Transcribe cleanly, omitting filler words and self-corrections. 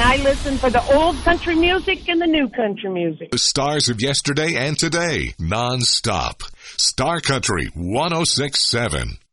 I listen for the old country music and the new country music. The stars of yesterday and today, non-stop. Star Country 106.7.